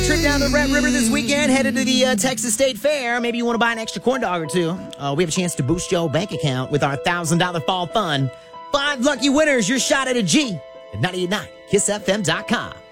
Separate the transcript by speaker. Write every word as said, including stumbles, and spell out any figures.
Speaker 1: trip down the Red River this weekend, headed to the uh, Texas State Fair. Maybe you want to buy an extra corn dog or two. Uh, we have a chance to boost your bank account with our one thousand dollars fall fund. Five lucky winners, your shot at a G at nine eight nine kiss f m dot com.